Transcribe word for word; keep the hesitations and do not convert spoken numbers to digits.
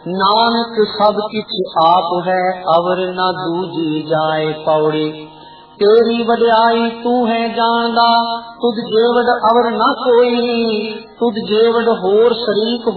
नानक सब किछ आप है अवर न दूजी जाए पौड़ी। तेरी वड्याई तू है जानदा तुझ जेवड़ अवर न कोई। तुझ जेवड़ होर शरीक